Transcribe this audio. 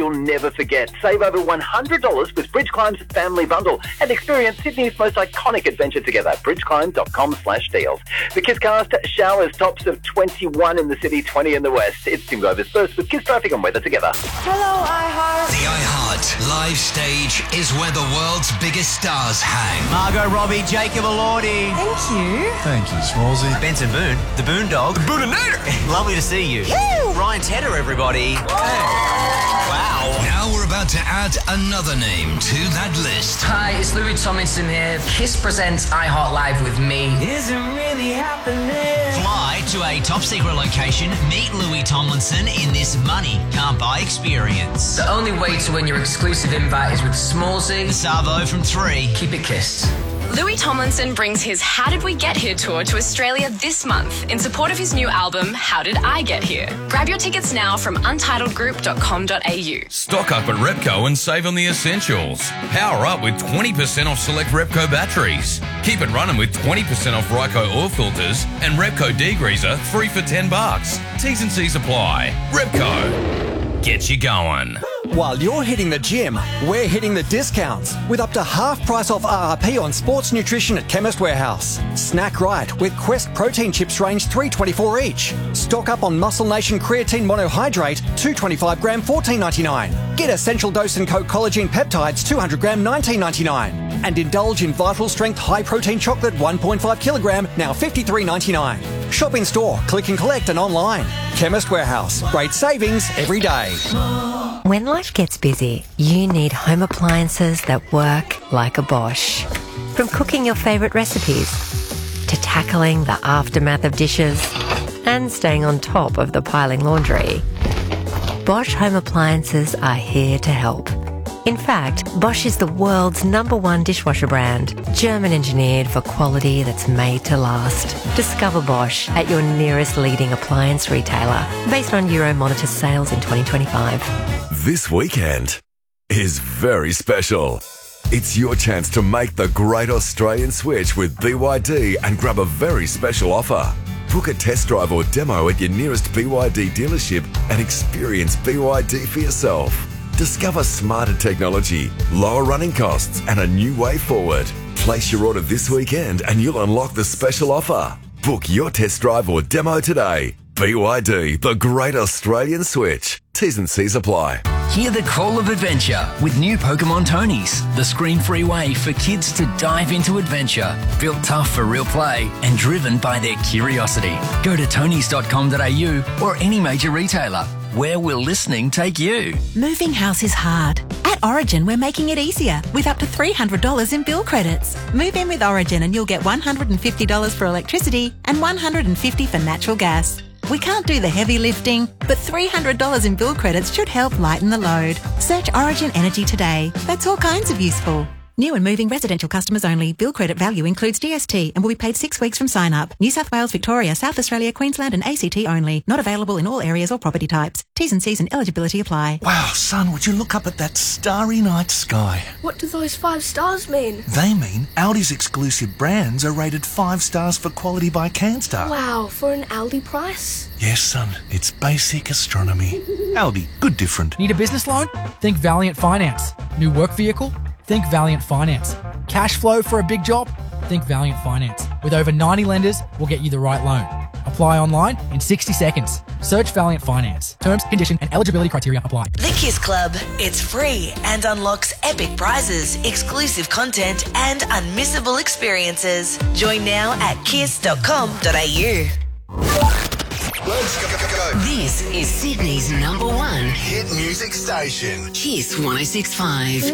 you'll never forget. Save over $100 with Bridge Climb's Family Bundle and experience Sydney's most iconic adventure together. bridgeclimb.com/deals. The KISScast showers tops of 21 in the city, 20 in the west. It's Tim Grover's first with Kiss Traffic and weather together. Hello, iHeart. The iHeart live stage is where the world's biggest stars hang. Margot Robbie, Jacob Elordi. Thank you. Thank you, Schmallsy. Benson Boone, the Boondog. The Booninator. Lovely to see you. Woo! Ryan Tedder, everybody. Wow. Now we're about to add another name to that list. Hi, it's Louis Tomlinson here. Kiss presents iHeart Live with me. Isn't really happening. Fly to a top secret location, meet Louis Tomlinson in this money can't buy experience. The only way to win your exclusive invite is with Smallsy. The Savo from 3. Keep it kissed. Louis Tomlinson brings his How Did We Get Here tour to Australia this month in support of his new album, How Did I Get Here? Grab your tickets now from untitledgroup.com.au. Stock up at Repco and save on the essentials. Power up with 20% off select Repco batteries. Keep it running with 20% off Ryco oil filters and Repco degreaser 3 for $10. T's and C's apply. Repco. Get you going. While you're hitting the gym, we're hitting the discounts with up to half price off RRP on sports nutrition at Chemist Warehouse. Snack right with Quest protein chips range $3.24 each. Stock up on Muscle Nation creatine monohydrate 225 gram $14.99. Get Essential Dose and Co collagen peptides 200 gram $19.99. And indulge in Vital Strength high protein chocolate 1.5 kilogram now $53.99. Shop in store, click and collect and online. Chemist Warehouse. Great savings every day. When life gets busy, you need home appliances that work like a Bosch. From cooking your favourite recipes to tackling the aftermath of dishes and staying on top of the piling laundry, Bosch home appliances are here to help. In fact, Bosch is the world's #1 dishwasher brand, German engineered for quality that's made to last. Discover Bosch at your nearest leading appliance retailer, based on Euromonitor sales in 2025. This weekend is very special. It's your chance to make the great Australian switch with BYD and grab a very special offer. Book a test drive or demo at your nearest BYD dealership and experience BYD for yourself. Discover smarter technology, lower running costs, and a new way forward. Place your order this weekend and you'll unlock the special offer. Book your test drive or demo today. BYD, the great Australian switch. T's and C's apply. Hear the call of adventure with new Pokemon Tonies, the screen-free way for kids to dive into adventure. Built tough for real play and driven by their curiosity. Go to tonys.com.au or any major retailer. Where will listening take you? Moving house is hard. At Origin, we're making it easier with up to $300 in bill credits. Move in with Origin and you'll get $150 for electricity and $150 for natural gas. We can't do the heavy lifting, but $300 in bill credits should help lighten the load. Search Origin Energy today. That's all kinds of useful. New and moving residential customers only. Bill credit value includes GST and will be paid 6 weeks from sign up. New South Wales, Victoria, South Australia, Queensland and ACT only. Not available in all areas or property types. T's and C's and eligibility apply. Wow, son, would you look up at that starry night sky? What do those 5 stars mean? They mean Aldi's exclusive brands are rated 5 stars for quality by Canstar. Wow, for an Aldi price? Yes, son, it's basic astronomy. Aldi, good different. Need a business loan? Think Valiant Finance. New work vehicle? Think Valiant Finance. Cash flow for a big job? Think Valiant Finance. With over 90 lenders, we'll get you the right loan. Apply online in 60 seconds. Search Valiant Finance. Terms, condition and eligibility criteria apply. The Kiss Club. It's free and unlocks epic prizes, exclusive content and unmissable experiences. Join now at kiss.com.au. Let's go. This is Sydney's #1 hit music station. Kiss 106.5.